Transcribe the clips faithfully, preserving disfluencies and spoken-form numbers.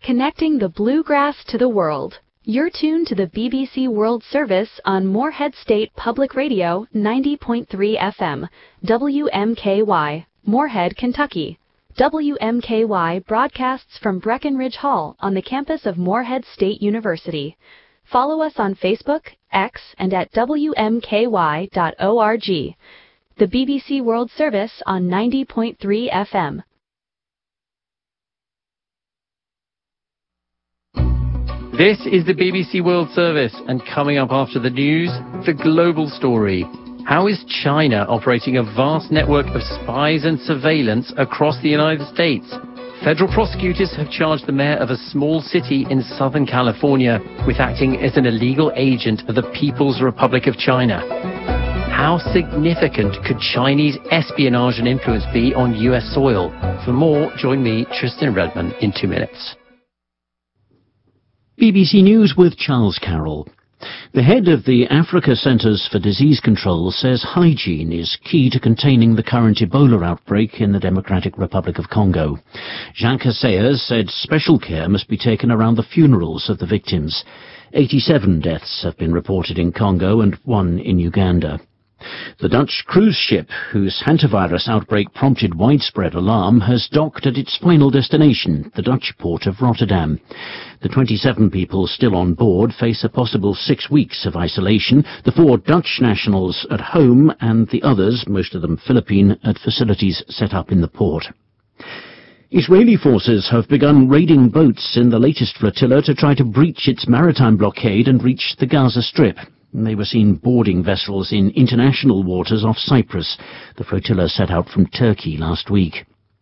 connecting the bluegrass to the world. You're tuned to the B B C World Service on Moorhead State Public Radio ninety point three F M, W M K Y, Moorhead, Kentucky. W M K Y broadcasts from Breckenridge Hall on the campus of Moorhead State University. Follow us on Facebook, X, and at W M K Y dot org. The B B C World Service on ninety point three F M. This is the B B C World Service, and coming up after the news, the global story. How is China operating a vast network of spies and surveillance across the United States? Federal prosecutors have charged the mayor of a small city in Southern California with acting as an illegal agent of the People's Republic of China. How significant could Chinese espionage and influence be on U S soil? For more, join me, Tristan Redman, in two minutes. B B C News with Charles Carroll. The head of the Africa Centres for Disease Control says hygiene is key to containing the current Ebola outbreak in the Democratic Republic of Congo. Jean Casseas said special care must be taken around the funerals of the victims. eighty-seven deaths have been reported in Congo and one in Uganda. The Dutch cruise ship, whose hantavirus outbreak prompted widespread alarm, has docked at its final destination, the Dutch port of Rotterdam. The twenty-seven people still on board face a possible six weeks of isolation, the four Dutch nationals at home and the others, most of them Philippine, at facilities set up in the port. Israeli forces have begun raiding boats in the latest flotilla to try to breach its maritime blockade and reach the Gaza Strip. They were seen boarding vessels in international waters off Cyprus. The flotilla set out from Turkey last week.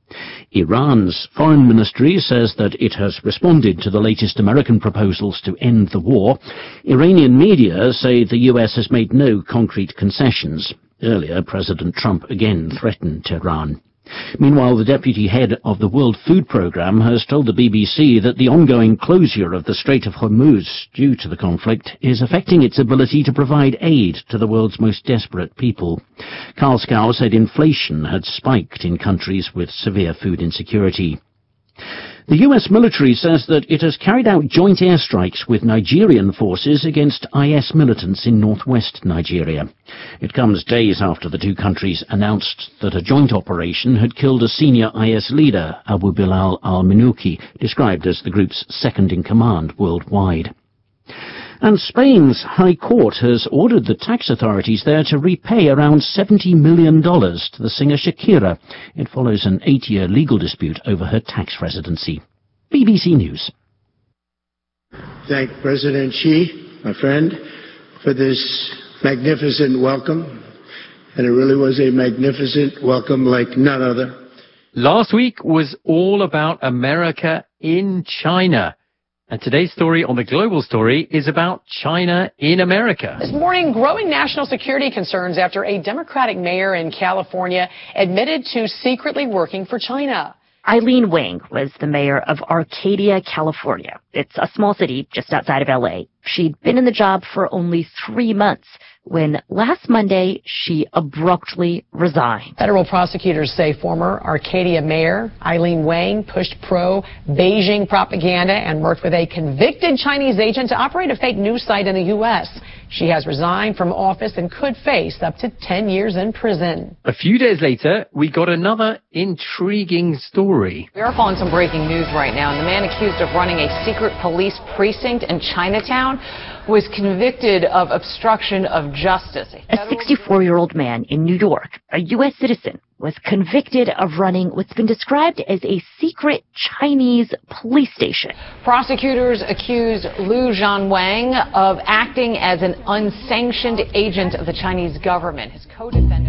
Iran's foreign ministry says that it has responded to the latest American proposals to end the war. Iranian media say the U S has made no concrete concessions. Earlier, President Trump again threatened Tehran. Meanwhile, the deputy head of the World Food Programme has told the B B C that the ongoing closure of the Strait of Hormuz due to the conflict is affecting its ability to provide aid to the world's most desperate people. Karl Skau said inflation had spiked in countries with severe food insecurity. The U S military says that it has carried out joint airstrikes with Nigerian forces against I S militants in northwest Nigeria. It comes days after the two countries announced that a joint operation had killed a senior I S leader, Abu Bilal al-Minuki, described as the group's second-in-command worldwide. And Spain's High Court has ordered the tax authorities there to repay around seventy million dollars to the singer Shakira. It follows an eight-year legal dispute over her tax residency. B B C News. Thank President Xi, my friend, for this magnificent welcome. And it really was a magnificent welcome like none other. Last week was all about America in China. And today's story on the Global Story is about China in America. This morning, growing national security concerns after a Democratic mayor in California admitted to secretly working for China. Eileen Wang was the mayor of Arcadia, California. It's a small city just outside of L A. She'd been in the job for only three months when last Monday she abruptly resigned. Federal prosecutors say former Arcadia mayor Eileen Wang pushed pro-Beijing propaganda and worked with a convicted Chinese agent to operate a fake news site in the U S. She has resigned from office and could face up to ten years in prison. A few days later, we got another intriguing story. We are following some breaking news right now, and the man accused of running a secret police precinct in Chinatown was convicted of obstruction of justice. A sixty-four-year-old man in New York, a U S citizen, was convicted of running what's been described as a secret Chinese police station. Prosecutors accused Liu Zhanwang of acting as an unsanctioned agent of the Chinese government. His co-defendant...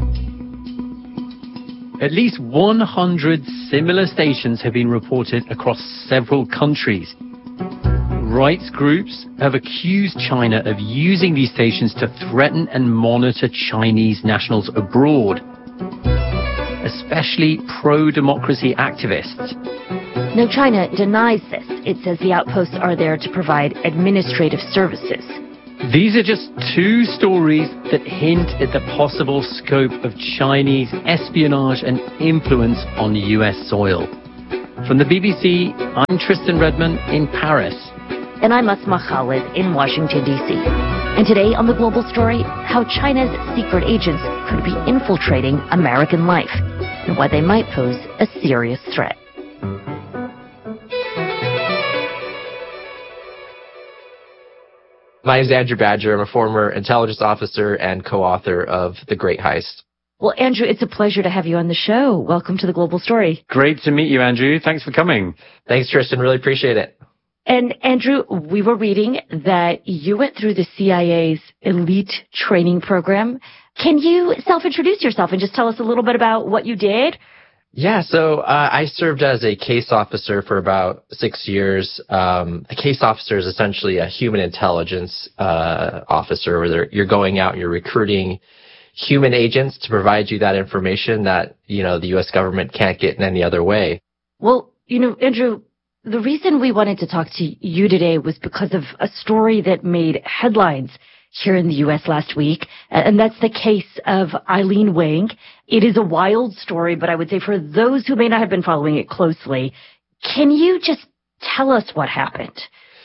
At least one hundred similar stations have been reported across several countries. Rights groups have accused China of using these stations to threaten and monitor Chinese nationals abroad, especially pro-democracy activists. No, China denies this. It says the outposts are there to provide administrative services. These are just two stories that hint at the possible scope of Chinese espionage and influence on U S soil. From the B B C, I'm Tristan Redman in Paris. And I'm Asma Khalid in Washington, D C. And today on The Global Story, how China's secret agents could be infiltrating American life and why they might pose a serious threat. My name is Andrew Badger. I'm a former intelligence officer and co-author of The Great Heist. Well, Andrew, it's a pleasure to have you on the show. Welcome to The Global Story. Great to meet you, Andrew. Thanks for coming. Thanks, Tristan. Really appreciate it. And Andrew, we were reading that you went through the C I A's elite training program. Can you self-introduce yourself and just tell us a little bit about what you did? Yeah, so uh, I served as a case officer for about six years. Um, a case officer is essentially a human intelligence uh, officer, where you're going out and you're recruiting human agents to provide you that information that, you know, the U S government can't get in any other way. Well, you know, Andrew, the reason we wanted to talk to you today was because of a story that made headlines here in the U S last week, and that's the case of Eileen Wang. It is a wild story, but I would say for those who may not have been following it closely, can you just tell us what happened?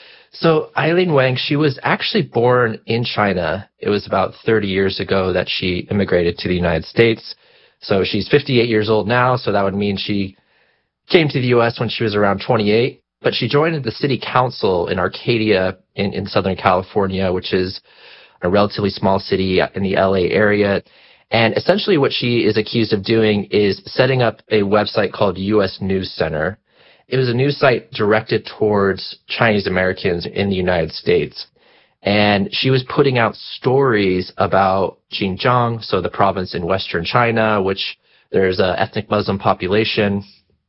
So Eileen Wang, she was actually born in China. It was about thirty years ago that she immigrated to the United States. So she's fifty-eight years old now, so that would mean she came to the U S when she was around twenty-eight. But she joined the city council in Arcadia in, in Southern California, which is a relatively small city in the L A area. And essentially what she is accused of doing is setting up a website called U S News Center. It was a news site directed towards Chinese Americans in the United States. And she was putting out stories about Xinjiang, so the province in western China, which there's an ethnic Muslim population.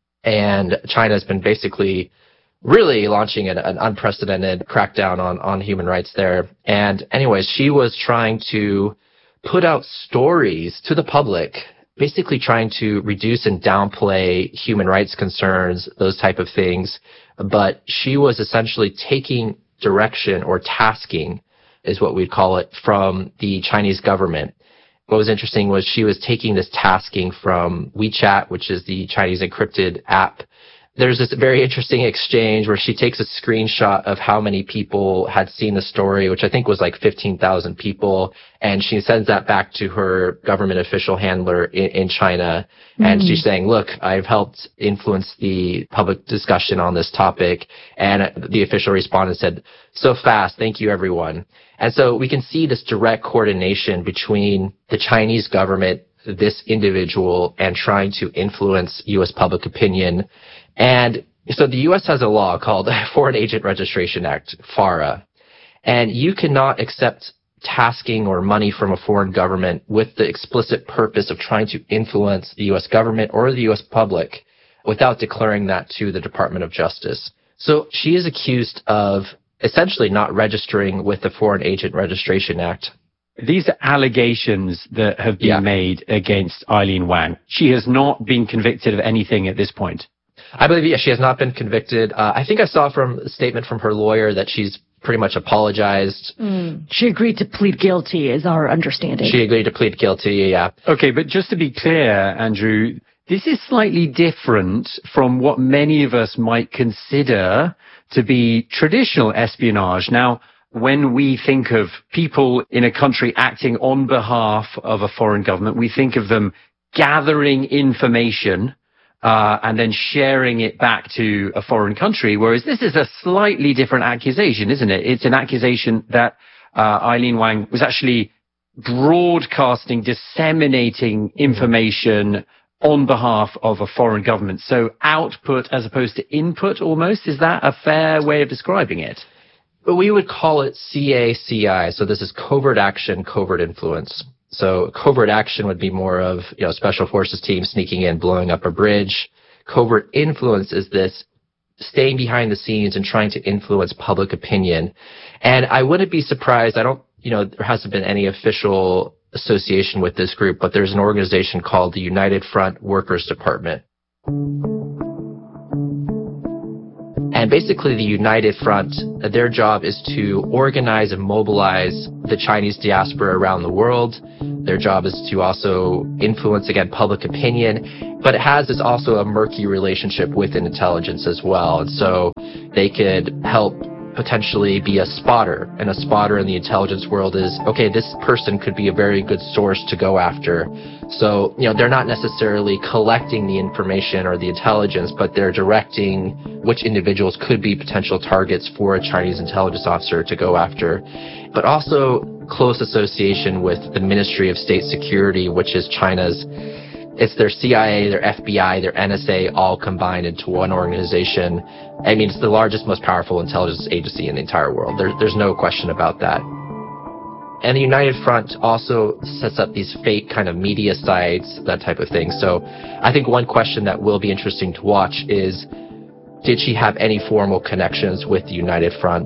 And China has been basically really launching an, an unprecedented crackdown on, on human rights there. And anyways, she was trying to put out stories to the public, basically trying to reduce and downplay human rights concerns, those type of things. But she was essentially taking direction or tasking, is what we'd call it, from the Chinese government. What was interesting was she was taking this tasking from WeChat, which is the Chinese encrypted app. There's this very interesting exchange where she takes a screenshot of how many people had seen the story, which I think was like fifteen thousand people, and she sends that back to her government official handler in, in China. Mm-hmm. And she's saying, look, I've helped influence the public discussion on this topic. And the official responded and said, so fast, thank you, everyone. And so we can see this direct coordination between the Chinese government, this individual, and trying to influence U S public opinion. And so the U S has a law called Foreign Agent Registration Act, FARA, and you cannot accept tasking or money from a foreign government with the explicit purpose of trying to influence the U S government or the U S public without declaring that to the Department of Justice. So she is accused of essentially not registering with the Foreign Agent Registration Act. These are allegations that have been Yeah. made against Eileen Wang. She has not been convicted of anything at this point. I believe, yeah, she has not been convicted. Uh, I think I saw from a statement from her lawyer that she's pretty much apologized. Mm. She agreed to plead guilty, is our understanding. She agreed to plead guilty, yeah. Okay, but just to be clear, Andrew, this is slightly different from what many of us might consider to be traditional espionage. Now, when we think of people in a country acting on behalf of a foreign government, we think of them gathering information Uh, and then sharing it back to a foreign country, whereas this is a slightly different accusation, isn't it? It's an accusation that uh, Eileen Wang was actually broadcasting, disseminating information on behalf of a foreign government. So output as opposed to input almost. Is that a fair way of describing it? But we would call it C A C I. So this is covert action, covert influence. So covert action would be more of, you know, special forces teams sneaking in, blowing up a bridge. Covert influence is this staying behind the scenes and trying to influence public opinion. And I wouldn't be surprised. I don't, you know, there hasn't been any official association with this group, but there's an organization called the United Front Workers Department. And basically the United Front, their job is to organize and mobilize the Chinese diaspora around the world. Their job is to also influence, again, public opinion. But it has is also a murky relationship with intelligence as well. And so they could help potentially be a spotter. And a spotter in the intelligence world is, okay, this person could be a very good source to go after. So, you know, they're not necessarily collecting the information or the intelligence, but they're directing which individuals could be potential targets for a Chinese intelligence officer to go after. But also close association with the Ministry of State Security, which is China's. It's their C I A, their F B I, their N S A, all combined into one organization. I mean, it's the largest, most powerful intelligence agency in the entire world. There, there's no question about that. And the United Front also sets up these fake kind of media sites, that type of thing. So I think one question that will be interesting to watch is, did she have any formal connections with the United Front?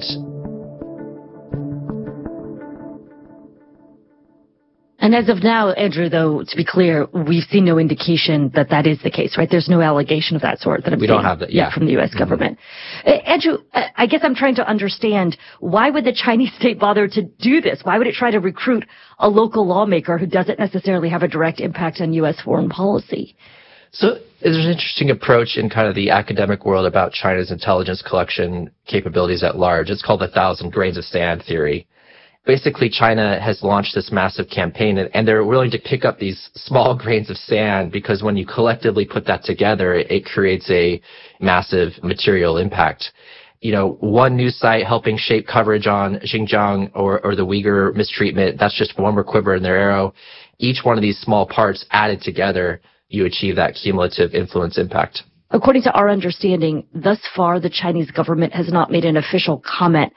And as of now, Andrew, though, to be clear, we've seen no indication that that is the case, right? There's no allegation of that sort that I'm we seeing don't have that, yeah. from the U S Mm-hmm. government. Uh, Andrew, I guess I'm trying to understand, why would the Chinese state bother to do this? Why would it try to recruit a local lawmaker who doesn't necessarily have a direct impact on U S foreign policy? So there's an interesting approach in kind of the academic world about China's intelligence collection capabilities at large. It's called the thousand grains of sand theory. Basically, China has launched this massive campaign, and, and they're willing to pick up these small grains of sand because when you collectively put that together, it, it creates a massive material impact. You know, one news site helping shape coverage on Xinjiang or, or the Uyghur mistreatment, that's just one more quiver in their arrow. Each one of these small parts added together, you achieve that cumulative influence impact. According to our understanding, thus far, the Chinese government has not made an official comment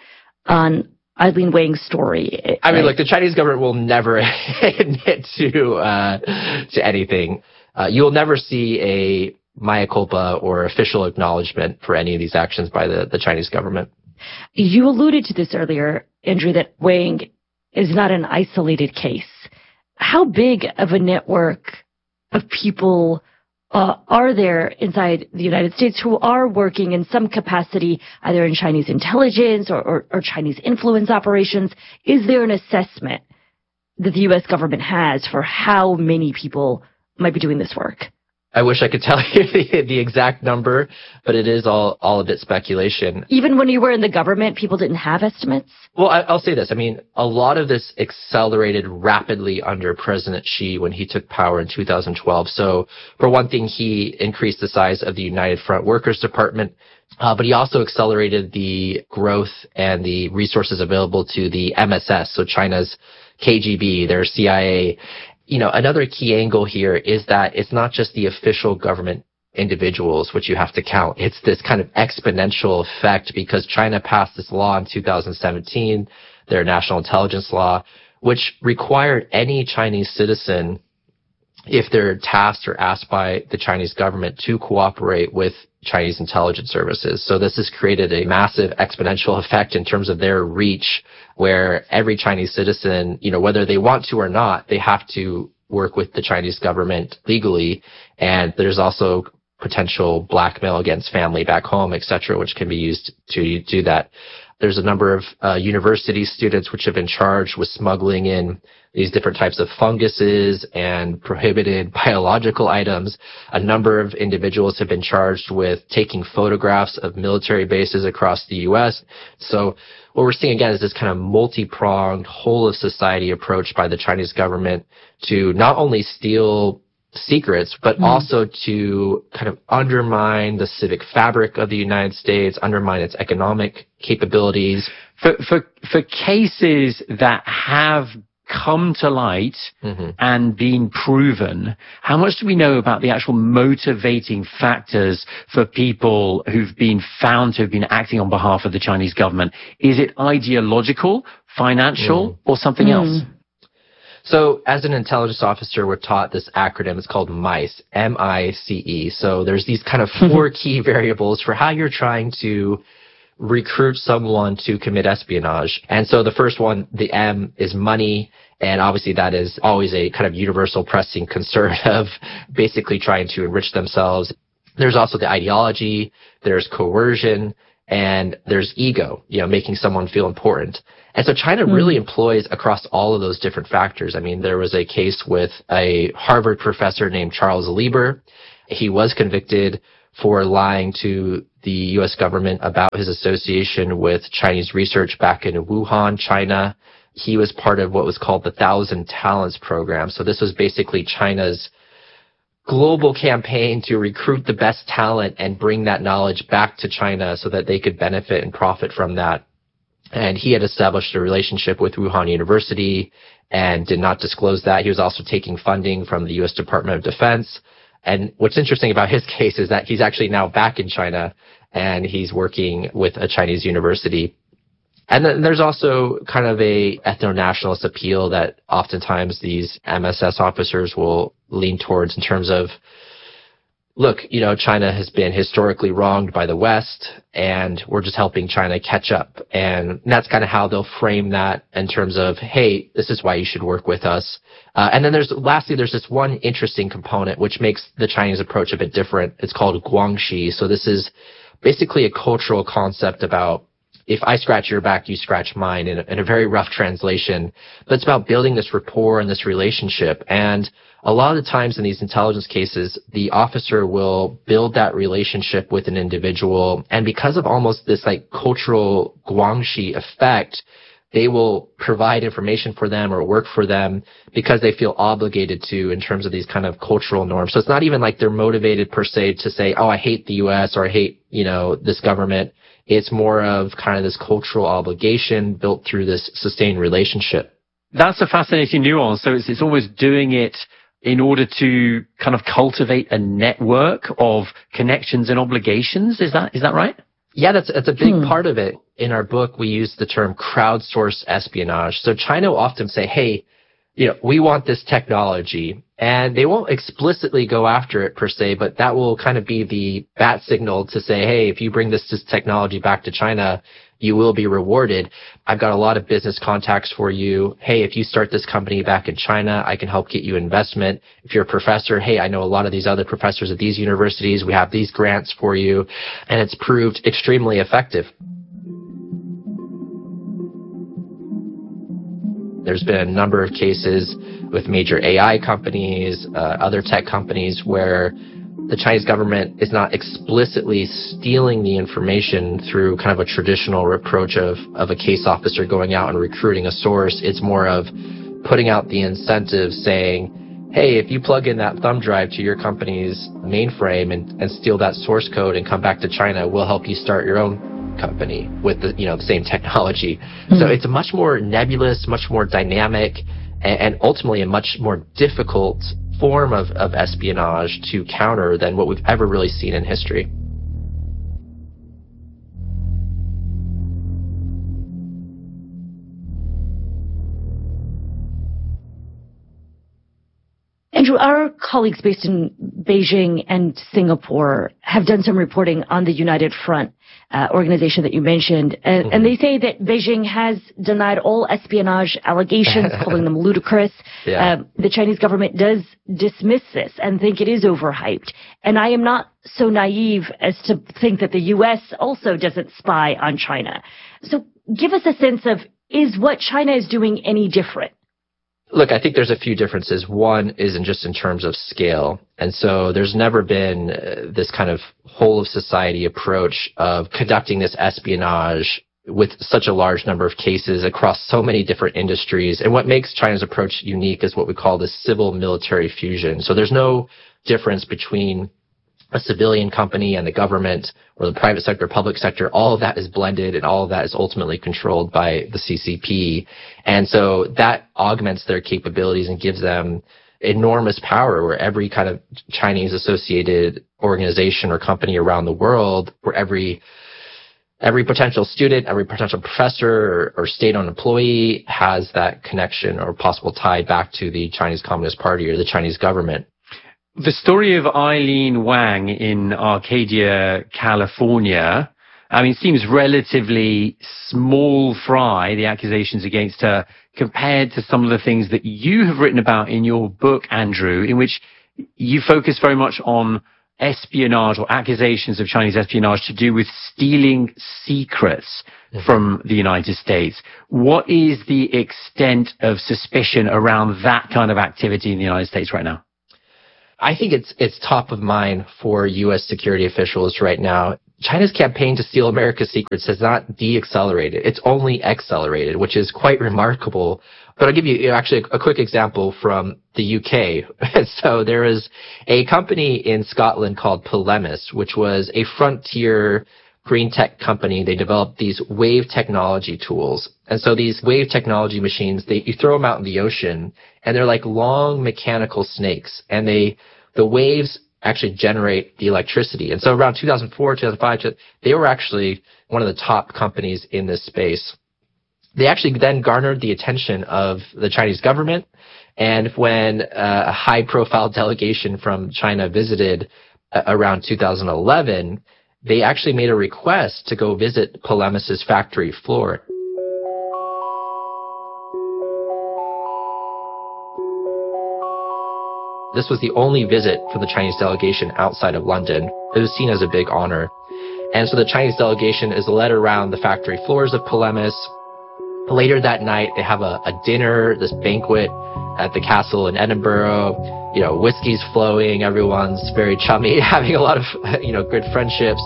on Eileen Wang's story. I mean, look, the Chinese government will never admit to uh, to anything. Uh, you'll never see a mea culpa or official acknowledgement for any of these actions by the, the Chinese government. You alluded to this earlier, Andrew, that Wang is not an isolated case. How big of a network of people Uh, are there inside the United States who are working in some capacity, either in Chinese intelligence or, or, or Chinese influence operations? Is there an assessment that the U S government has for how many people might be doing this work? I wish I could tell you the, the exact number, but it is all, all a bit speculation. Even when you were in the government, people didn't have estimates? Well, I, I'll say this. I mean, a lot of this accelerated rapidly under President Xi when he took power in two thousand twelve. So, for one thing, he increased the size of the United Front Workers Department, uh, but he also accelerated the growth and the resources available to the M S S, so China's K G B, their C I A. You know, another key angle here is that it's not just the official government individuals which you have to count. It's this kind of exponential effect because China passed this law in two thousand seventeen, their national intelligence law, which required any Chinese citizen, if they're tasked or asked by the Chinese government, to cooperate with Chinese intelligence services. So this has created a massive exponential effect in terms of their reach, where every Chinese citizen, you know, whether they want to or not, they have to work with the Chinese government legally. And there's also potential blackmail against family back home, et cetera, which can be used to do that. There's a number of uh, university students which have been charged with smuggling in these different types of funguses and prohibited biological items. A number of individuals have been charged with taking photographs of military bases across the U S. So what we're seeing again is this kind of multi-pronged, whole of society approach by the Chinese government to not only steal secrets, but mm. also to kind of undermine the civic fabric of the United States, undermine its economic capabilities. For for for cases that have come to light mm-hmm. and been proven, how much do we know about the actual motivating factors for people who've been found to have been acting on behalf of the Chinese government? Is it ideological, financial, mm. or something mm. else? So as an intelligence officer, we're taught this acronym. It's called MICE, M I C E. So there's these kind of four key variables for how you're trying to recruit someone to commit espionage. And so the first one, the M, is money. And obviously that is always a kind of universal pressing concern of basically trying to enrich themselves. There's also the ideology, there's coercion, and there's ego, you know, making someone feel important. And so China mm. really employs across all of those different factors. I mean, there was a case with a Harvard professor named Charles Lieber. He was convicted for lying to the U S government about his association with Chinese research back in Wuhan, China. He was part of what was called the Thousand Talents program. So this was basically China's global campaign to recruit the best talent and bring that knowledge back to China so that they could benefit and profit from that. And he had established a relationship with Wuhan University and did not disclose that. He was also taking funding from the U S Department of Defense. And what's interesting about his case is that he's actually now back in China and he's working with a Chinese university. And then there's also kind of a ethno-nationalist appeal that oftentimes these M S S officers will lean towards in terms of, look, you know, China has been historically wronged by the West, and we're just helping China catch up. And that's kind of how they'll frame that in terms of, hey, this is why you should work with us. Uh, and then there's, lastly, there's this one interesting component which makes the Chinese approach a bit different. It's called guangxi. So this is basically a cultural concept about, if I scratch your back, you scratch mine, in a, in a very rough translation. But it's about building this rapport and this relationship. And a lot of the times in these intelligence cases, the officer will build that relationship with an individual. And because of almost this like cultural guangxi effect, they will provide information for them or work for them because they feel obligated to in terms of these kind of cultural norms. So it's not even like they're motivated per se to say, oh, I hate the U S or I hate, you know, this government. It's more of kind of this cultural obligation built through this sustained relationship. That's a fascinating nuance. So it's, it's almost doing it in order to kind of cultivate a network of connections and obligations. Is that, is that right? Yeah, that's, that's a big hmm. part of it. In our book, we use the term crowdsourced espionage. So China will often say, hey, you know, we want this technology, and they won't explicitly go after it per se, but that will kind of be the bat signal to say, hey, if you bring this, this technology back to China, you will be rewarded. I've got a lot of business contacts for you. Hey, if you start this company back in China, I can help get you investment. If you're a professor, hey, I know a lot of these other professors at these universities. We have these grants for you. And it's proved extremely effective. There's been a number of cases with major A I companies, uh, other tech companies where the Chinese government is not explicitly stealing the information through kind of a traditional approach of, of a case officer going out and recruiting a source. It's more of putting out the incentive saying, hey, if you plug in that thumb drive to your company's mainframe and, and steal that source code and come back to China, we'll help you start your own company with the, you know, the same technology. Mm-hmm. So it's a much more nebulous, much more dynamic, and, and ultimately a much more difficult form of, of espionage to counter than what we've ever really seen in history. Andrew, our colleagues based in Beijing and Singapore have done some reporting on the United Front uh, organization that you mentioned, and, mm-hmm. and they say that Beijing has denied all espionage allegations, calling them ludicrous. Yeah. Uh, the Chinese government does dismiss this and think it is overhyped. And I am not so naive as to think that the U S also doesn't spy on China. So give us a sense of, is what China is doing any different? Look, I think there's a few differences. One is in just in terms of scale. And so there's never been uh, this kind of whole of society approach of conducting this espionage with such a large number of cases across so many different industries. And what makes China's approach unique is what we call the civil military fusion. So there's no difference between a civilian company and the government or the private sector, public sector. All of that is blended and all of that is ultimately controlled by the C C P. And so that augments their capabilities and gives them enormous power where every kind of Chinese associated organization or company around the world, where every every potential student, every potential professor or, or state-owned employee has that connection or possible tie back to the Chinese Communist Party or the Chinese government. The story of Eileen Wang in Arcadia, California, I mean, seems relatively small fry, the accusations against her, compared to some of the things that you have written about in your book, Andrew, in which you focus very much on espionage or accusations of Chinese espionage to do with stealing secrets mm-hmm. from the United States. What is the extent of suspicion around that kind of activity in the United States right now? I think it's it's top of mind for U S security officials right now. China's campaign to steal America's secrets has not de-accelerated. It's only accelerated, which is quite remarkable. But I'll give you actually a quick example from the U K. So there is a company in Scotland called Polemis, which was a frontier green tech company. They developed these wave technology tools. And so these wave technology machines, they, you throw them out in the ocean, and they're like long mechanical snakes. And they, the waves actually generate the electricity. And so around two thousand four, two thousand five, they were actually one of the top companies in this space. They actually then garnered the attention of the Chinese government. And when uh, a high-profile delegation from China visited uh, around two thousand eleven, they actually made a request to go visit Polemis's factory floor. This was the only visit for the Chinese delegation outside of London. It was seen as a big honor. And so the Chinese delegation is led around the factory floors of Polemis. Later that night, they have a, a dinner, this banquet at the castle in Edinburgh. You know, whiskey's flowing, everyone's very chummy, having a lot of, you know, good friendships.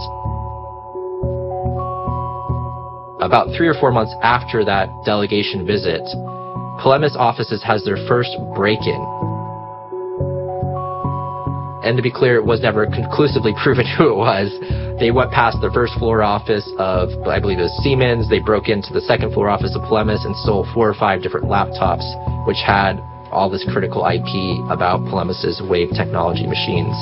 About three or four months after that delegation visit, Polemis offices has their first break-in. And to be clear, it was never conclusively proven who it was. They went past the first floor office of, I believe it was Siemens. They broke into the second floor office of Polemis and stole four or five different laptops, which had all this critical I P about Polemis's wave technology machines.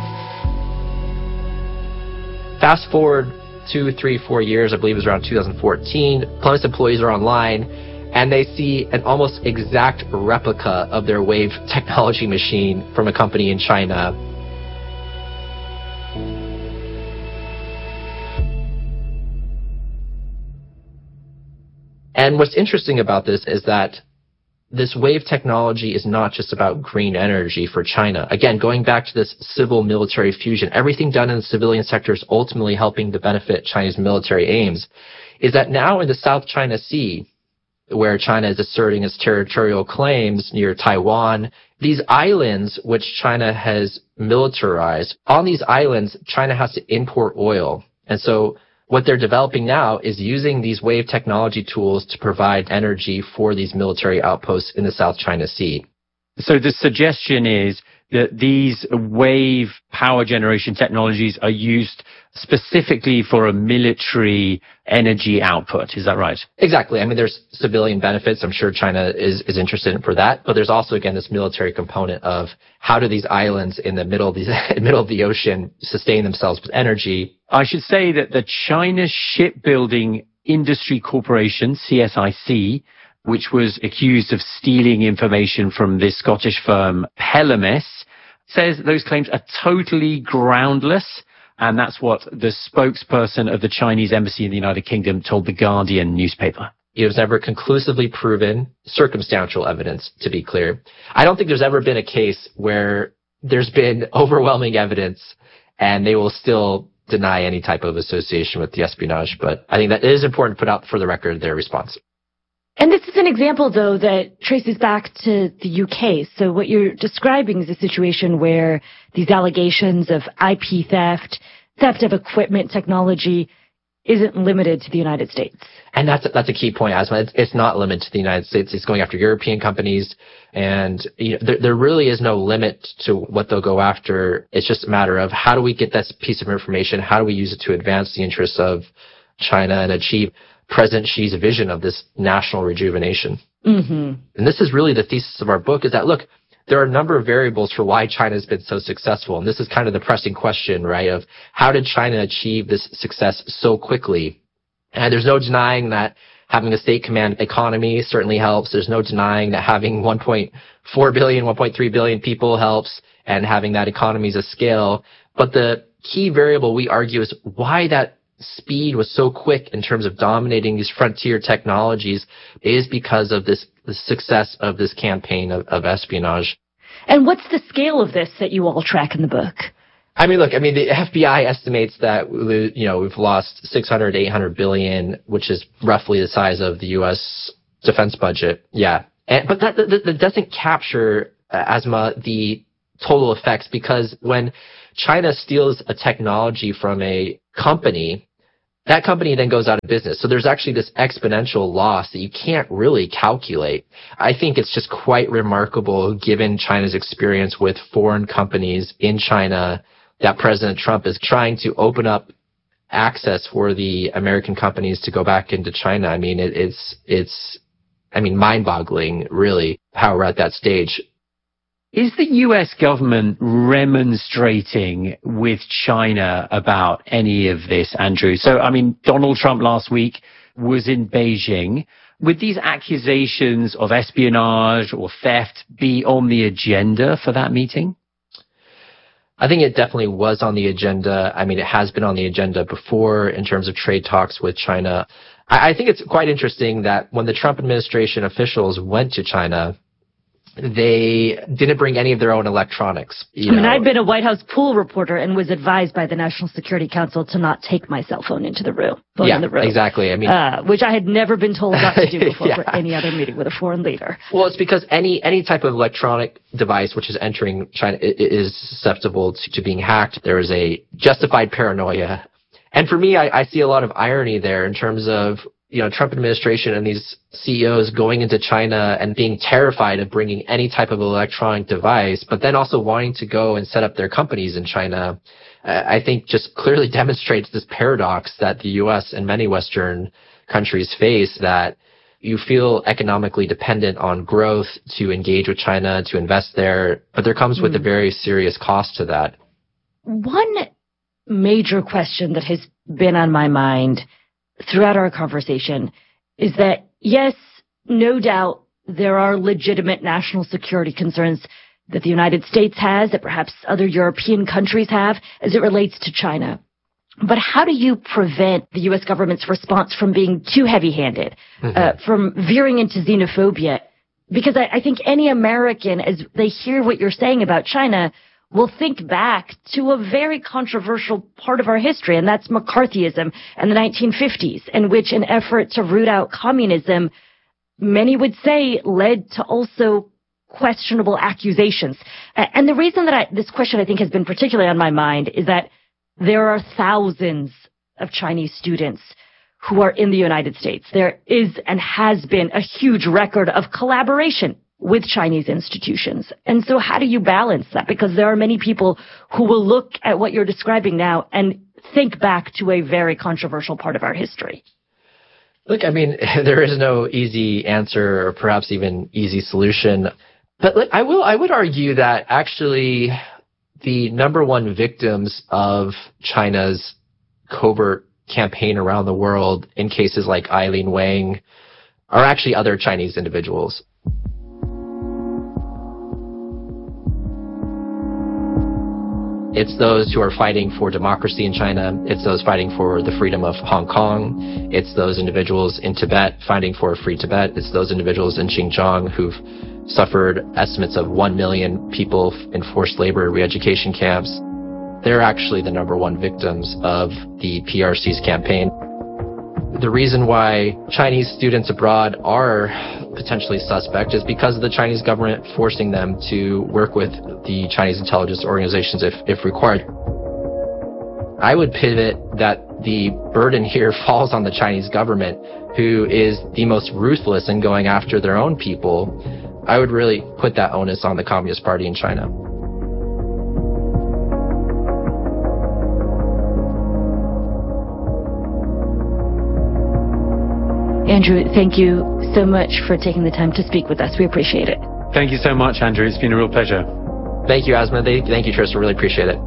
Fast forward two, three, four years, I believe it was around two thousand fourteen, Polemis employees are online, and they see an almost exact replica of their wave technology machine from a company in China. And what's interesting about this is that this wave technology is not just about green energy for China. Again, going back to this civil-military fusion, everything done in the civilian sector is ultimately helping to benefit China's military aims, is that now in the South China Sea, where China is asserting its territorial claims near Taiwan, these islands which China has militarized, on these islands, China has to import oil. And so what they're developing now is using these wave technology tools to provide energy for these military outposts in the South China Sea. So the suggestion is that these wave power generation technologies are used specifically for a military energy output. Is that right? Exactly. I mean, there's civilian benefits. I'm sure China is, is interested in for that. But there's also, again, this military component of how do these islands in the middle of the, middle of the ocean sustain themselves with energy. I should say that the China Shipbuilding Industry Corporation, C S I C, which was accused of stealing information from this Scottish firm, Polemis, says those claims are totally groundless. And that's what the spokesperson of the Chinese embassy in the United Kingdom told the Guardian newspaper. It was never conclusively proven, circumstantial evidence, to be clear. I don't think there's ever been a case where there's been overwhelming evidence and they will still deny any type of association with the espionage. But I think that it is important to put out for the record their response. And this is an example, though, that traces back to the U K. So what you're describing is a situation where these allegations of I P theft, theft of equipment technology, isn't limited to the United States. And that's that's a key point, Asma. It's, it's not limited to the United States. It's going after European companies. And you know, there, there really is no limit to what they'll go after. It's just a matter of how do we get this piece of information? How do we use it to advance the interests of China and achieve President Xi's vision of this national rejuvenation. Mm-hmm. And this is really the thesis of our book, is that, look, there are a number of variables for why China has been so successful. And this is kind of the pressing question, right, of how did China achieve this success so quickly? And there's no denying that having a state command economy certainly helps. There's no denying that having one point four billion, one point three billion people helps, and having that economies of scale. But the key variable, we argue, is why that speed was so quick in terms of dominating these frontier technologies is because of this the success of this campaign of, of espionage. And what's the scale of this that you all track in the book? I mean, look, I mean, the F B I estimates that, you know, we've lost six hundred, eight hundred billion, which is roughly the size of the U S defense budget. Yeah. And, but that, that, that doesn't capture, uh, Asma, the total effects, because when China steals a technology from a company, that company then goes out of business. So there's actually this exponential loss that you can't really calculate. I think it's just quite remarkable, given China's experience with foreign companies in China, that President Trump is trying to open up access for the American companies to go back into China. I mean, it, it's, it's, I mean, mind-boggling, really, how we're at that stage. Is the U S government remonstrating with China about any of this, Andrew? So, I mean, Donald Trump last week was in Beijing. Would these accusations of espionage or theft be on the agenda for that meeting? I think it definitely was on the agenda. I mean, it has been on the agenda before in terms of trade talks with China. I, I think it's quite interesting that when the Trump administration officials went to China, they didn't bring any of their own electronics. You I mean, know. I've been a White House pool reporter and was advised by the National Security Council to not take my cell phone into the room. Phone yeah, in the room, exactly. I mean, uh, which I had never been told not to do before yeah. for any other meeting with a foreign leader. Well, it's because any any type of electronic device which is entering China is susceptible to, to being hacked. There is a justified paranoia, and for me, I, I see a lot of irony there in terms of, you know, Trump administration and these C E Os going into China and being terrified of bringing any type of electronic device, but then also wanting to go and set up their companies in China, uh, I think just clearly demonstrates this paradox that the U S and many Western countries face, that you feel economically dependent on growth to engage with China, to invest there, but there comes with mm. a very serious cost to that. One major question that has been on my mind throughout our conversation is that, yes, no doubt there are legitimate national security concerns that the United States has, that perhaps other European countries have, as it relates to China. But how do you prevent the U S government's response from being too heavy-handed, mm-hmm. uh, from veering into xenophobia? Because I, I think any American, as they hear what you're saying about China, will think back to a very controversial part of our history, and that's McCarthyism and the nineteen fifties, in which an effort to root out communism, many would say, led to also questionable accusations. And the reason that I, this question, I think, has been particularly on my mind is that there are thousands of Chinese students who are in the United States. There is and has been a huge record of collaboration with Chinese institutions. And so how do you balance that? Because there are many people who will look at what you're describing now and think back to a very controversial part of our history. Look, I mean, there is no easy answer or perhaps even easy solution. But look, I will, I would argue that actually the number one victims of China's covert campaign around the world in cases like Eileen Wang are actually other Chinese individuals. It's those who are fighting for democracy in China. It's those fighting for the freedom of Hong Kong. It's those individuals in Tibet fighting for a free Tibet. It's those individuals in Xinjiang who've suffered estimates of one million people in forced labor re-education camps. They're actually the number one victims of the P R C's campaign. The reason why Chinese students abroad are potentially suspect is because of the Chinese government forcing them to work with the Chinese intelligence organizations if, if required. I would pivot that the burden here falls on the Chinese government, who is the most ruthless in going after their own people. I would really put that onus on the Communist Party in China. Andrew, thank you so much for taking the time to speak with us. We appreciate it. Thank you so much, Andrew. It's been a real pleasure. Thank you, Asma. Thank you, Trista. Really appreciate it.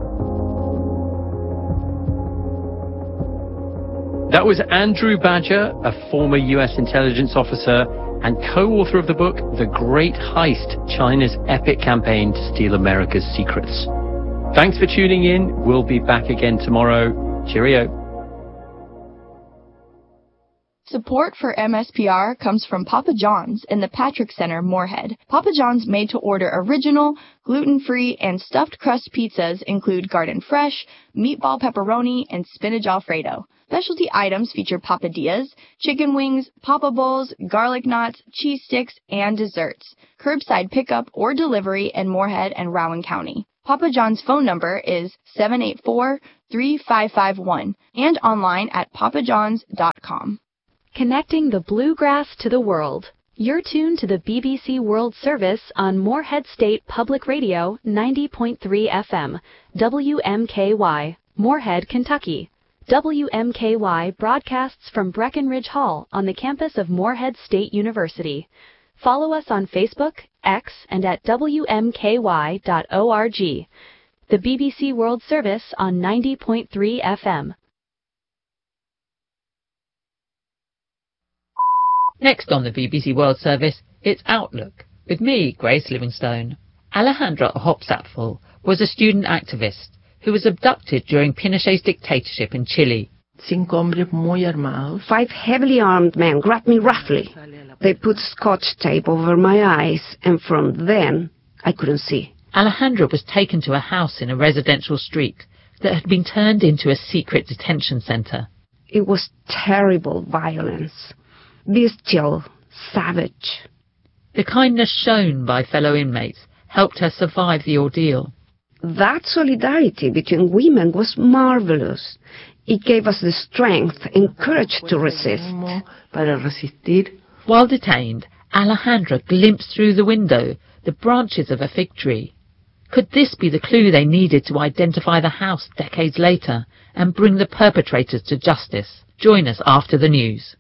That was Andrew Badger, a former U S intelligence officer and co-author of the book, The Great Heist, China's Epic Campaign to Steal America's Secrets. Thanks for tuning in. We'll be back again tomorrow. Cheerio. Support for M S P R comes from Papa John's in the Patrick Center, Moorhead. Papa John's made-to-order original, gluten-free, and stuffed crust pizzas include garden fresh, meatball pepperoni, and spinach alfredo. Specialty items feature papadillas, chicken wings, papa bowls, garlic knots, cheese sticks, and desserts. Curbside pickup or delivery in Moorhead and Rowan County. Papa John's phone number is seven eight four, three five five one and online at papa johns dot com. Connecting the bluegrass to the world. You're tuned to the B B C World Service on Moorhead State Public Radio ninety point three F M, W M K Y, Moorhead, Kentucky. W M K Y broadcasts from Breckenridge Hall on the campus of Moorhead State University. Follow us on Facebook, X, and at W M K Y dot org. The B B C World Service on ninety point three F M. Next on the B B C World Service, it's Outlook, with me, Grace Livingstone. Alejandra Hopsapfel was a student activist who was abducted during Pinochet's dictatorship in Chile. Five heavily armed men grabbed me roughly. They put scotch tape over my eyes, and from then, I couldn't see. Alejandra was taken to a house in a residential street that had been turned into a secret detention centre. It was terrible violence. Bestial, savage. The kindness shown by fellow inmates helped her survive the ordeal. That solidarity between women was marvelous. It gave us the strength and courage to resist. While detained, Alejandra glimpsed through the window the branches of a fig tree. Could this be the clue they needed to identify the house decades later and bring the perpetrators to justice? Join us after the news.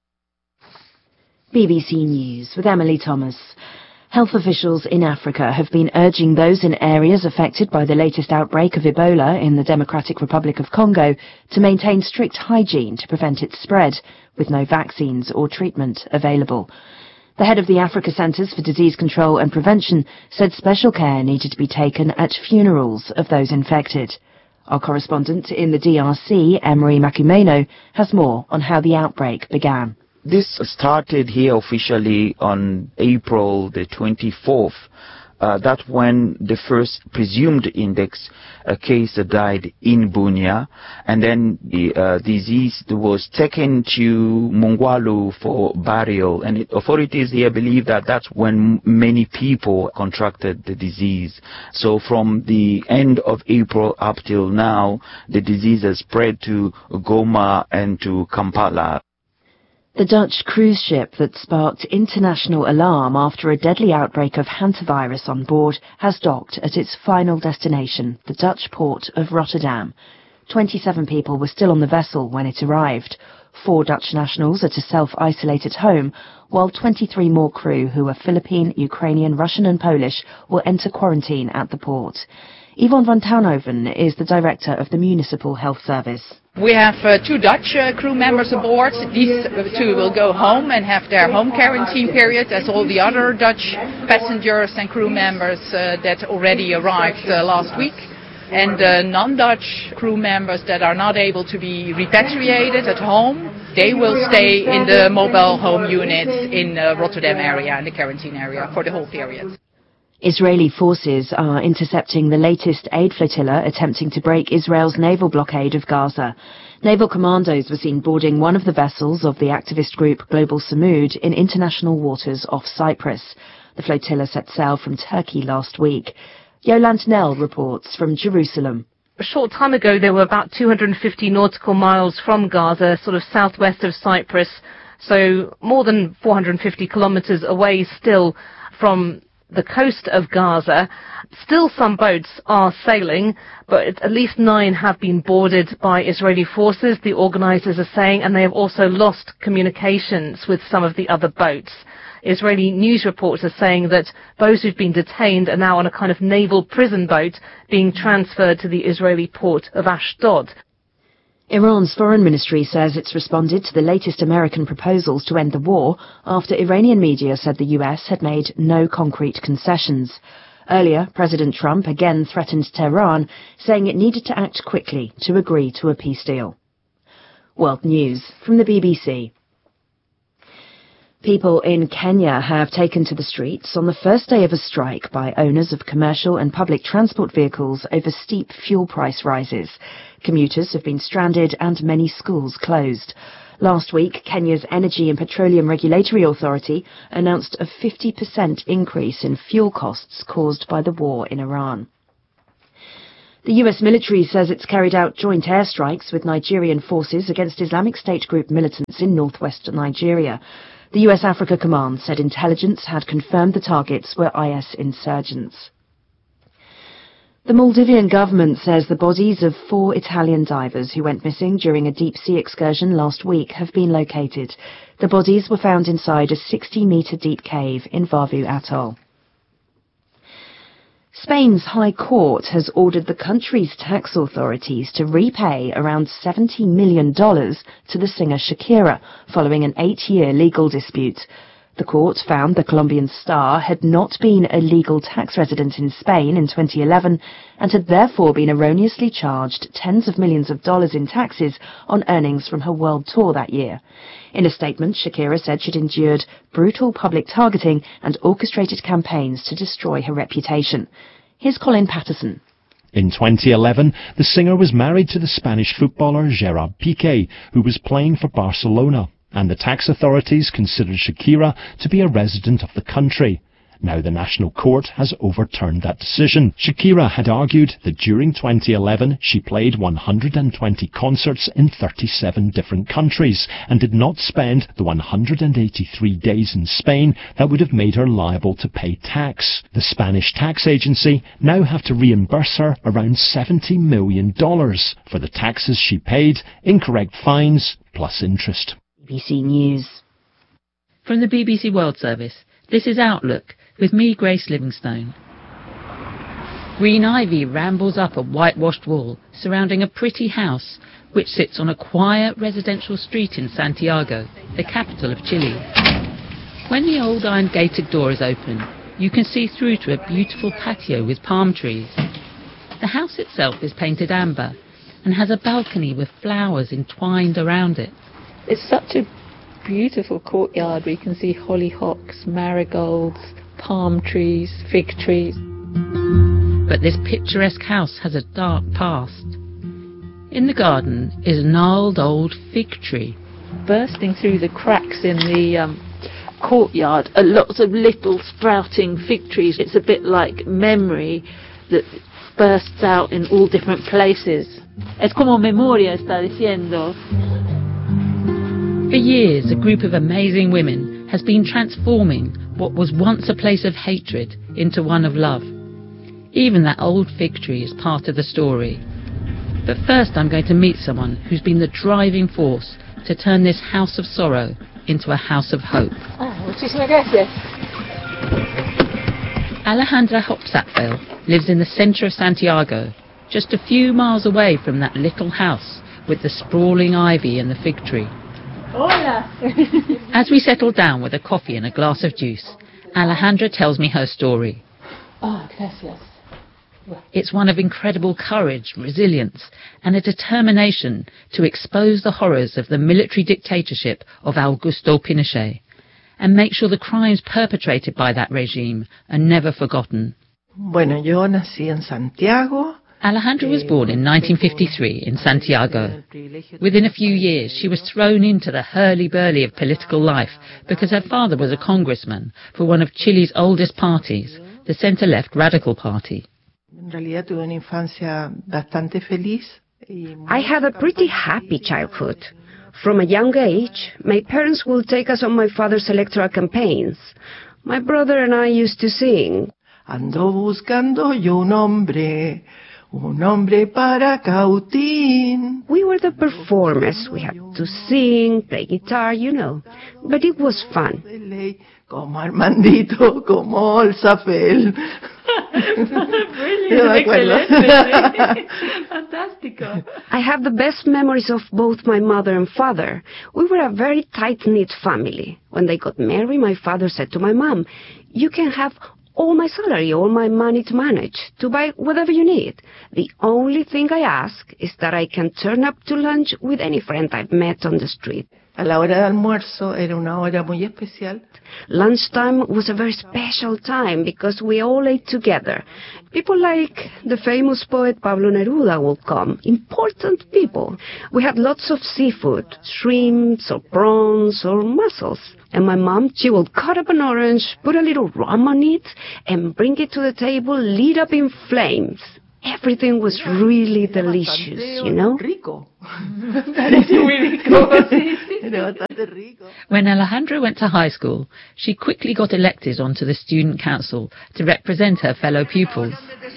B B C News with Emily Thomas. Health officials in Africa have been urging those in areas affected by the latest outbreak of Ebola in the Democratic Republic of Congo to maintain strict hygiene to prevent its spread, with no vaccines or treatment available. The head of the Africa Centres for Disease Control and Prevention said special care needed to be taken at funerals of those infected. Our correspondent in the D R C, Emery Makumeno, has more on how the outbreak began. This started here officially on April the twenty-fourth. Uh, that's when the first presumed index uh, case died in Bunia, and then the uh, disease was taken to Mongwalu for burial, and it, authorities here believe that that's when many people contracted the disease. So from the end of April up till now, the disease has spread to Goma and to Kampala. The Dutch cruise ship that sparked international alarm after a deadly outbreak of hantavirus on board has docked at its final destination, the Dutch port of Rotterdam. twenty-seven people were still on the vessel when it arrived. Four Dutch nationals are to self-isolate at home, while twenty-three more crew who are Philippine, Ukrainian, Russian and Polish will enter quarantine at the port. Yvonne van Townhoven is the director of the Municipal Health Service. We have uh, two Dutch uh, crew members aboard. These two will go home and have their home quarantine period, as all the other Dutch passengers and crew members uh, that already arrived uh, last week. And uh, non-Dutch crew members that are not able to be repatriated at home, they will stay in the mobile home units in the Rotterdam area, in the quarantine area, for the whole period. Israeli forces are intercepting the latest aid flotilla attempting to break Israel's naval blockade of Gaza. Naval commandos were seen boarding one of the vessels of the activist group Global Samud in international waters off Cyprus. The flotilla set sail from Turkey last week. Yolande Nell reports from Jerusalem. A short time ago, they were about two hundred fifty nautical miles from Gaza, sort of southwest of Cyprus, so more than four hundred fifty kilometers away still from the coast of Gaza. Still some boats are sailing, but at least nine have been boarded by Israeli forces, the organizers are saying, and they have also lost communications with some of the other boats. Israeli news reports are saying that those who've been detained are now on a kind of naval prison boat being transferred to the Israeli port of Ashdod. Iran's foreign ministry says it's responded to the latest American proposals to end the war after Iranian media said the U S had made no concrete concessions. Earlier, President Trump again threatened Tehran, saying it needed to act quickly to agree to a peace deal. World News from the B B C. People in Kenya have taken to the streets on the first day of a strike by owners of commercial and public transport vehicles over steep fuel price rises. Commuters have been stranded and many schools closed. Last week, Kenya's Energy and Petroleum Regulatory Authority announced a fifty percent increase in fuel costs caused by the war in Iran. The U S military says it's carried out joint airstrikes with Nigerian forces against Islamic State group militants in northwestern Nigeria. The U S Africa Command said intelligence had confirmed the targets were I S insurgents. The Maldivian government says the bodies of four Italian divers who went missing during a deep-sea excursion last week have been located. The bodies were found inside a sixty-metre deep cave in Vavu Atoll. Spain's High Court has ordered the country's tax authorities to repay around seventy million dollars to the singer Shakira following an eight-year legal dispute. The court found the Colombian star had not been a legal tax resident in Spain in twenty eleven and had therefore been erroneously charged tens of millions of dollars in taxes on earnings from her world tour that year. In a statement, Shakira said she'd endured brutal public targeting and orchestrated campaigns to destroy her reputation. Here's Colin Patterson. In twenty eleven, the singer was married to the Spanish footballer Gerard Piqué, who was playing for Barcelona, and the tax authorities considered Shakira to be a resident of the country. Now the National Court has overturned that decision. Shakira had argued that during twenty eleven she played one hundred twenty concerts in thirty-seven different countries and did not spend the one hundred eighty-three days in Spain that would have made her liable to pay tax. The Spanish tax agency now have to reimburse her around seventy million dollars for the taxes she paid, incorrect fines, plus interest. B B C News. From the B B C World Service, this is Outlook, with me, Grace Livingstone. Green ivy rambles up a whitewashed wall surrounding a pretty house which sits on a quiet residential street in Santiago, the capital of Chile. When the old iron gated door is open, you can see through to a beautiful patio with palm trees. The house itself is painted amber and has a balcony with flowers entwined around it. It's such a beautiful courtyard where you can see hollyhocks, marigolds, palm trees, fig trees. But this picturesque house has a dark past. In the garden is a gnarled old fig tree. Bursting through the cracks in the um, courtyard are lots of little sprouting fig trees. It's a bit like memory that bursts out in all different places. Es como memoria, está diciendo. For years, a group of amazing women has been transforming what was once a place of hatred into one of love. Even that old fig tree is part of the story. But first I'm going to meet someone who's been the driving force to turn this house of sorrow into a house of hope. Oh, muchísimas gracias. Alejandra Hopsapfel lives in the centre of Santiago, just a few miles away from that little house with the sprawling ivy and the fig tree. Hola. As we settle down with a coffee and a glass of juice, Alejandra tells me her story. Oh, gracias. It's one of incredible courage, resilience, and a determination to expose the horrors of the military dictatorship of Augusto Pinochet and make sure the crimes perpetrated by that regime are never forgotten. Bueno, yo nací en Santiago. Alejandra was born in nineteen fifty-three in Santiago. Within a few years, she was thrown into the hurly-burly of political life because her father was a congressman for one of Chile's oldest parties, the centre-left Radical Party. I had a pretty happy childhood. From a young age, my parents would take us on my father's electoral campaigns. My brother and I used to sing. Ando buscando yo un hombre, un hombre para Cautín. We were the performers. We had to sing, play guitar, you know. But it was fun. Como Armandito, como Olzafel. Fantástico. I have the best memories of both my mother and father. We were a very tight-knit family. When they got married, my father said to my mom, "You can have all my salary, all my money to manage, to buy whatever you need. The only thing I ask is that I can turn up to lunch with any friend I've met on the street." A la hora de almuerzo era una hora muy especial. Lunchtime was a very special time because we all ate together. People like the famous poet Pablo Neruda would come. Important people. We had lots of seafood, shrimps or prawns or mussels. And my mom, she would cut up an orange, put a little rum on it, and bring it to the table lit up in flames. Everything was really delicious, you know? When Alejandra went to high school, she quickly got elected onto the student council to represent her fellow pupils.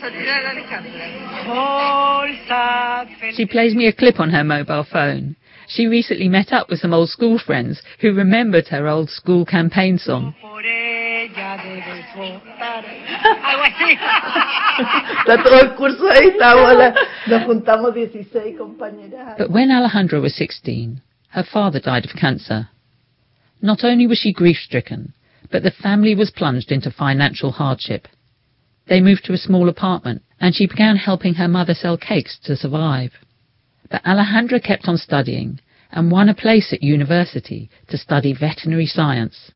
She plays me a clip on her mobile phone. She recently met up with some old school friends who remembered her old school campaign song. But when Alejandra was sixteen, her father died of cancer. Not only was she grief-stricken, but the family was plunged into financial hardship. They moved to a small apartment, and she began helping her mother sell cakes to survive. But Alejandra kept on studying and won a place at university to study veterinary science.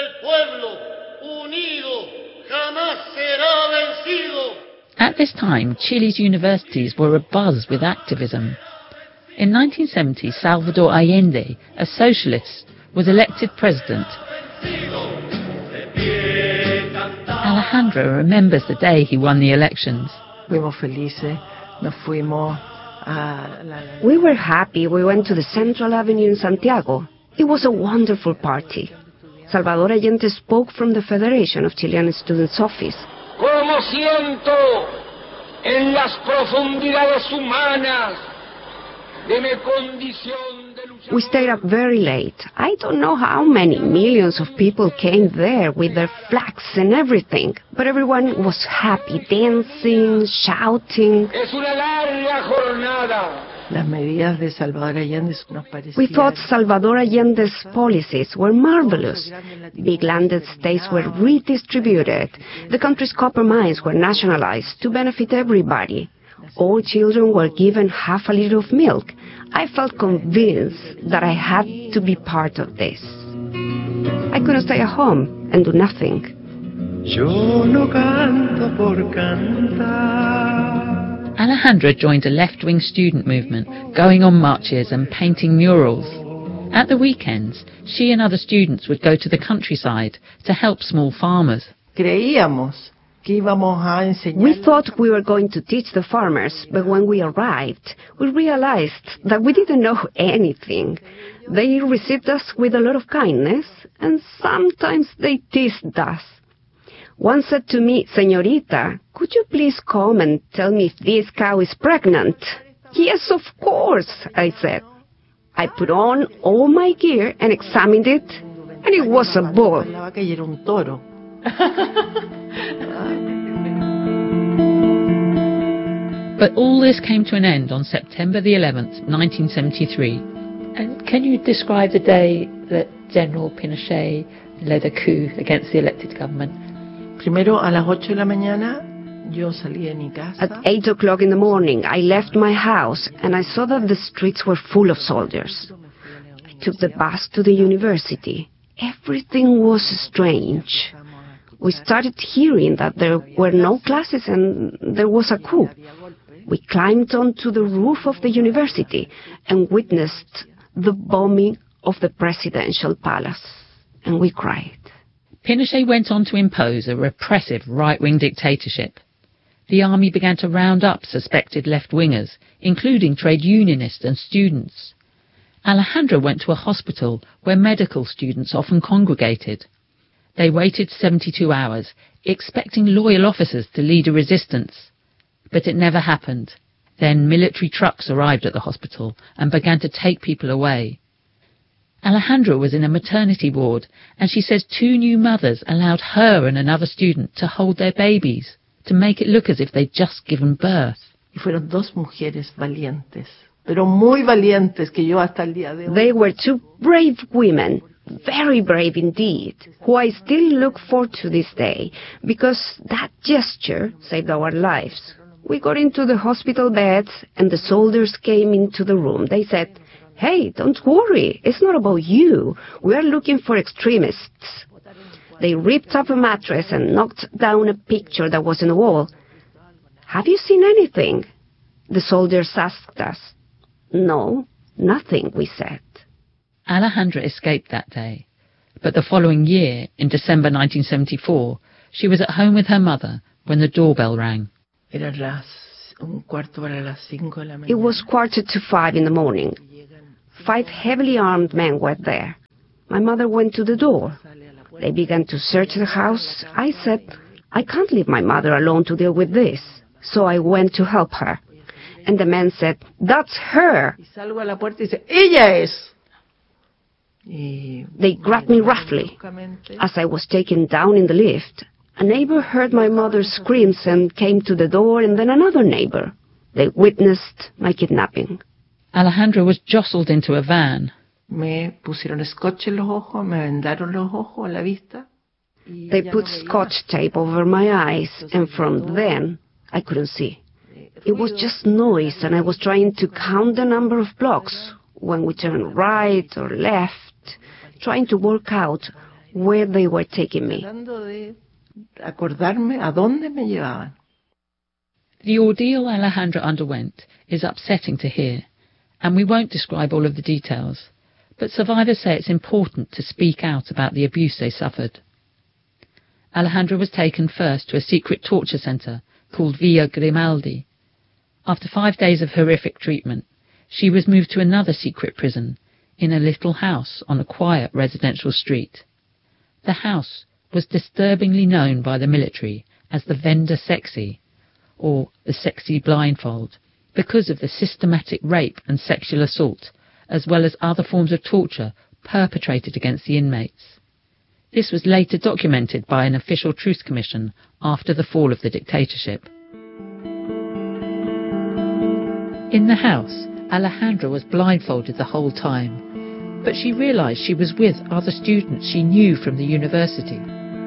At this time, Chile's universities were abuzz with activism. In nineteen seventy, Salvador Allende, a socialist, was elected president. Alejandra remembers the day he won the elections. We were happy. We went to the Central Avenue in Santiago. It was a wonderful party. Salvador Allende spoke from the Federation of Chilean Students' Office. Como siento en las profundidades humanas de mi condición de luchador. We stayed up very late. I don't know how many millions of people came there with their flags and everything, but everyone was happy, dancing, shouting. Es una larga jornada. Las medidas de Salvador Allende nos parecían. We thought Salvador Allende's policies were marvelous. Big landed states were redistributed. The country's copper mines were nationalized to benefit everybody. All children were given half a liter of milk. I felt convinced that I had to be part of this. I couldn't stay at home and do nothing. Yo no canto por cantar. Alejandra joined a left-wing student movement, going on marches and painting murals. At the weekends, she and other students would go to the countryside to help small farmers. Creíamos que íbamos a enseñar. We thought we were going to teach the farmers, but when we arrived, we realized that we didn't know anything. They received us with a lot of kindness, and sometimes they teased us. One said to me, "Señorita, could you please come and tell me if this cow is pregnant?" "Yes, of course," I said. I put on all my gear and examined it, and it was a bull. But all this came to an end on September the eleventh, nineteen seventy-three. And can you describe the day that General Pinochet led a coup against the elected government? Primero a las ocho de la mañana yo salí de mi casa. At eight o'clock in the morning, I left my house and I saw that the streets were full of soldiers. I took the bus to the university. Everything was strange. We started hearing that there were no classes and there was a coup. We climbed onto the roof of the university and witnessed the bombing of the presidential palace. And we cried. Pinochet went on to impose a repressive right-wing dictatorship. The army began to round up suspected left-wingers, including trade unionists and students. Alejandra went to a hospital where medical students often congregated. They waited seventy-two hours, expecting loyal officers to lead a resistance. But it never happened. Then military trucks arrived at the hospital and began to take people away. Alejandra was in a maternity ward, and she says two new mothers allowed her and another student to hold their babies, to make it look as if they'd just given birth. Y fueron dos mujeres valientes, pero muy valientes que yo hasta el día de hoy. They were two brave women, very brave indeed, who I still look forward to this day, because that gesture saved our lives. We got into the hospital beds, and the soldiers came into the room. They said, "Hey, don't worry, it's not about you. We are looking for extremists." They ripped up a mattress and knocked down a picture that was in the wall. "Have you seen anything?" the soldiers asked us. "No, nothing," we said. Alejandra escaped that day, but the following year, in December nineteen seventy-four, she was at home with her mother when the doorbell rang. It was quarter to five in the morning. Five heavily armed men were there. My mother went to the door. They began to search the house. I said, "I can't leave my mother alone to deal with this." So I went to help her. And the man said, "That's her." They grabbed me roughly. As I was taken down in the lift, a neighbor heard my mother's screams and came to the door, and then another neighbor. They witnessed my kidnapping. Alejandra was jostled into a van. They put scotch tape over my eyes, and from then I couldn't see. It was just noise, and I was trying to count the number of blocks when we turned right or left, trying to work out where they were taking me. The ordeal Alejandra underwent is upsetting to hear, and we won't describe all of the details, but survivors say it's important to speak out about the abuse they suffered. Alejandra was taken first to a secret torture centre called Villa Grimaldi. After five days of horrific treatment, she was moved to another secret prison in a little house on a quiet residential street. The house was disturbingly known by the military as the Venda Sexy, or the Sexy Blindfold, because of the systematic rape and sexual assault, as well as other forms of torture perpetrated against the inmates. This was later documented by an official truth commission after the fall of the dictatorship. In the house, Alejandra was blindfolded the whole time, but she realized she was with other students she knew from the university.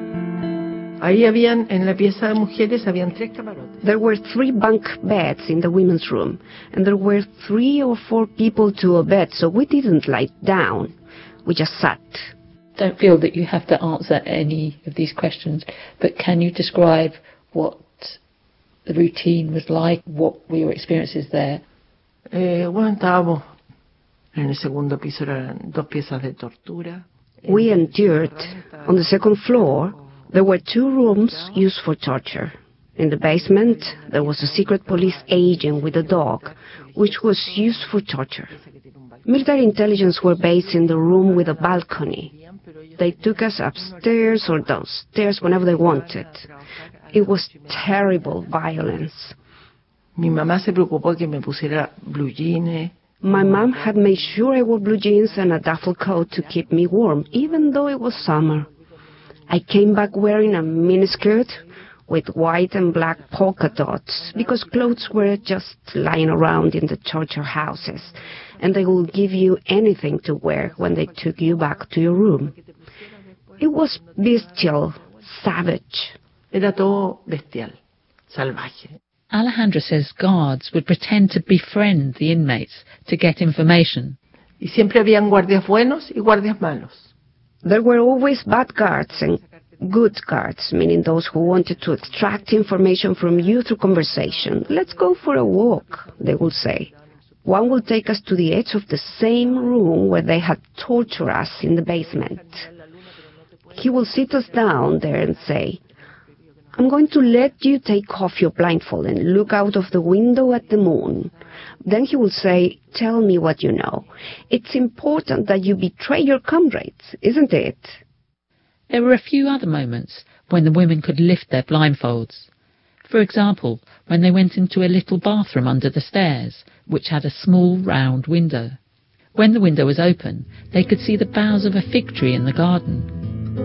There were three bunk beds in the women's room, and there were three or four people to a bed, so we didn't lie down. We just sat. Don't feel that you have to answer any of these questions, but can you describe what the routine was like? What were your experiences there? Eh, bueno, estábamos en el segundo piso, eran dos piezas de tortura. We endured. On the second floor, there were two rooms used for torture. In the basement, there was a secret police agent with a dog, which was used for torture. Military intelligence were based in the room with a balcony. They took us upstairs or downstairs whenever they wanted. It was terrible violence. Mi mamá se preocupó que me pusiera blue jeans. My mom had made sure I wore blue jeans and a duffel coat to keep me warm, even though it was summer. I came back wearing a miniskirt with white and black polka dots, because clothes were just lying around in the torture houses, and they would give you anything to wear when they took you back to your room. It was bestial, savage. Era todo bestial, salvaje. Alejandra says guards would pretend to befriend the inmates to get information. Y siempre habían guardias buenos y guardias malos. There were always bad guards and good guards, meaning those who wanted to extract information from you through conversation. Let's go for a walk, they will say. One will take us to the edge of the same room where they had tortured us in the basement. He will sit us down there and say, I'm going to let you take off your blindfold and look out of the window at the moon. Then he will say, tell me what you know. It's important that you betray your comrades, isn't it? There were a few other moments when the women could lift their blindfolds. For example, when they went into a little bathroom under the stairs, which had a small round window. When the window was open, they could see the boughs of a fig tree in the garden.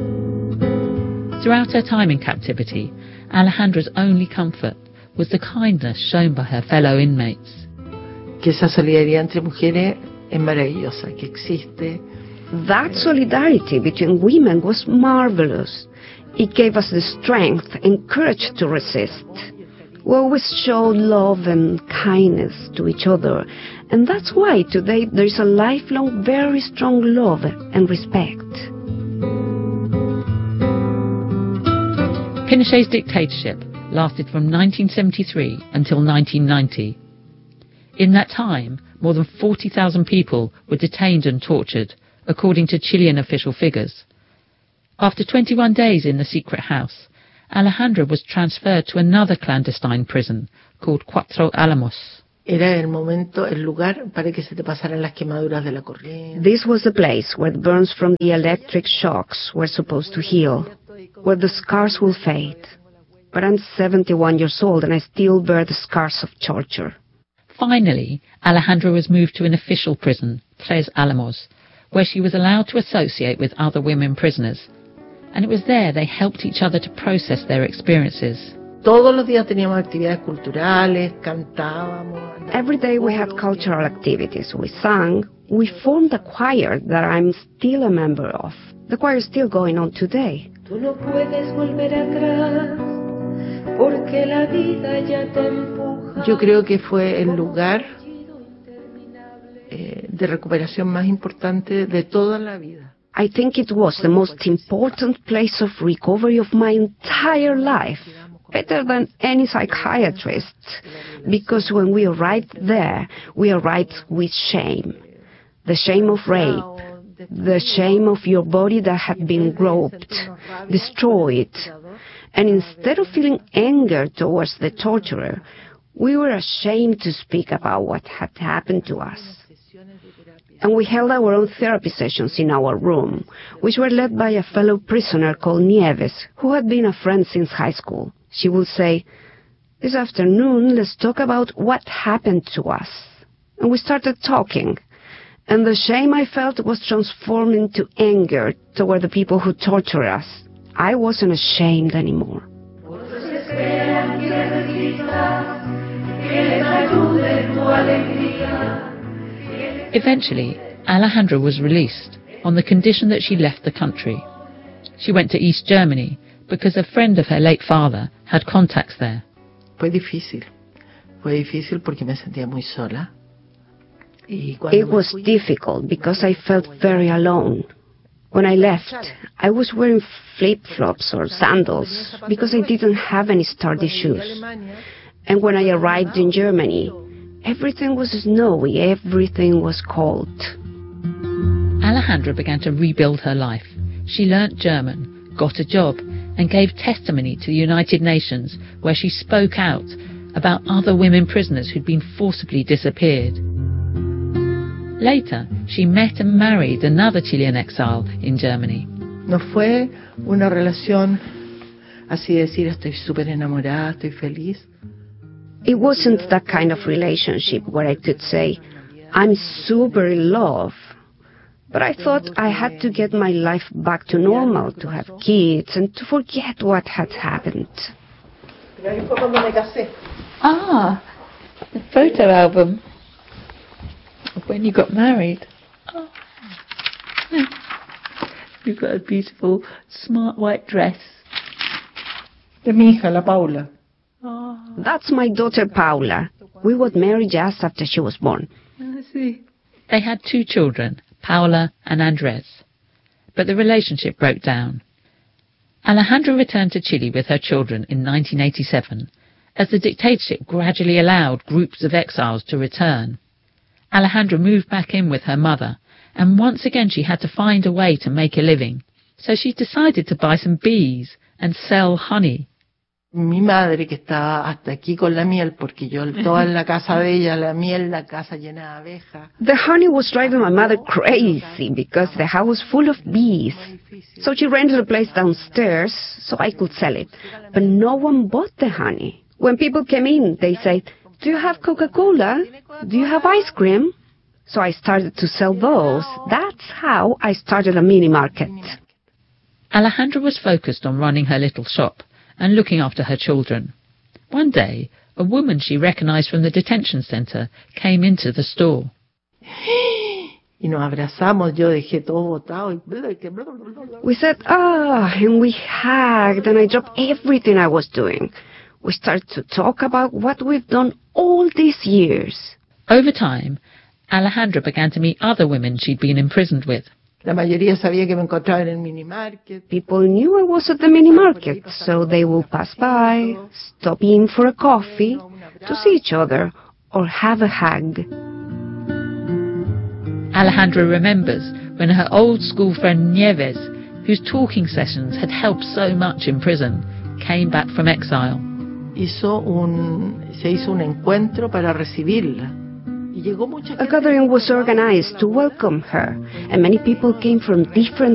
Throughout her time in captivity, Alejandra's only comfort was the kindness shown by her fellow inmates. Que esa solidaridad entre mujeres es maravillosa, que existe. That solidarity between women was marvelous. It gave us the strength and courage to resist. We always showed love and kindness to each other, and that's why today there's a lifelong, very strong love and respect. Pinochet's dictatorship lasted from nineteen seventy-three until nineteen ninety. In that time, more than forty thousand people were detained and tortured, according to Chilean official figures. After twenty-one days in the secret house, Alejandra was transferred to another clandestine prison called Cuatro Alamos. Era el momento, el lugar para que se te pasaran las quemaduras de la corriente. This was the place where the burns from the electric shocks were supposed to heal, where the scars will fade. But I'm seventy-one years old and I still bear the scars of torture. Finally, Alejandra was moved to an official prison, Tres Alamos, where she was allowed to associate with other women prisoners. And it was there they helped each other to process their experiences. Todos los días teníamos actividades culturales, cantábamos. Every day we had cultural activities. We sang. We formed a choir that I'm still a member of. The choir is still going on today. Tú no puedes volver atrás, porque la vida ya te empuja. Yo creo que fue el lugar eh, de recuperación más importante de toda la vida. I think it was the most important place of recovery of my entire life, better than any psychiatrist, because when we arrived there, we arrived with shame. The shame of rape, the shame of your body that had been groped, destroyed. And instead of feeling anger towards the torturer, we were ashamed to speak about what had happened to us. And we held our own therapy sessions in our room, which were led by a fellow prisoner called Nieves, who had been a friend since high school. She would say, "This afternoon, let's talk about what happened to us." And we started talking. And the shame I felt was transformed into anger toward the people who torture us. I wasn't ashamed anymore. Eventually, Alejandra was released on the condition that she left the country. She went to East Germany because a friend of her late father had contacts there. Fue difícil. Fue difícil porque me sentía muy sola. It was difficult because I felt very alone. When I left, I was wearing flip-flops or sandals because I didn't have any sturdy shoes. And when I arrived in Germany, everything was snowy, everything was cold. Alejandra began to rebuild her life. She learnt German, got a job, and gave testimony to the United Nations, where she spoke out about other women prisoners who'd been forcibly disappeared. Later, she met and married another Chilean exile in Germany. No fue una relación así decir estoy súper enamorada, estoy feliz. It wasn't that kind of relationship where I could say, I'm super in love. But I thought I had to get my life back to normal, to have kids, and to forget what had happened. Ah, the photo album of when you got married. Oh. You've got a beautiful, smart white dress. De mi hija, la Paula. Oh. That's my daughter Paula. We got married just after she was born. I see. They had two children, Paula and Andres. But the relationship broke down. Alejandra returned to Chile with her children in nineteen eighty-seven, as the dictatorship gradually allowed groups of exiles to return. Alejandra moved back in with her mother, and once again she had to find a way to make a living. So she decided to buy some bees and sell honey. Mi madre que estaba hasta aquí con la miel, porque yo toda en la casa de ella, la miel, la casa llena de abejas. The honey was driving my mother crazy because the house was full of bees. So she rented a place downstairs so I could sell it. But no one bought the honey. When people came in, they said, "Do you have Coca-Cola? Do you have ice cream?" So I started to sell those. That's how I started a mini market. Alejandra was focused on running her little shop and looking after her children. One day, a woman she recognized from the detention center came into the store. Y nos abrazamos, yo dejé todo botado. We said, ah, oh, and we hugged, and I dropped everything I was doing. We start to talk about what we've done all these years. Over time, Alejandra began to meet other women she'd been imprisoned with. La mayoría sabía que me encontraba en el mini market. People knew I was at the mini market, so they would pass by, stop in for a coffee, to see each other, or have a hug. Alejandra remembers when her old school friend Nieves, whose talking sessions had helped so much in prison, came back from exile. Hizo un, se hizo un encuentro para recibirla. A gathering was organized to welcome her, and many people came from different